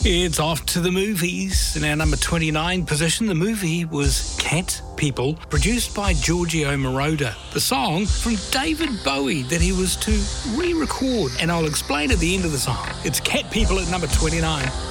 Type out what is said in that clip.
It's off to the movies. In our number 29 position, the movie was Cat People, produced by Giorgio Moroder. The song from David Bowie that he was to re-record, and I'll explain at the end of the song. It's Cat People at number 29.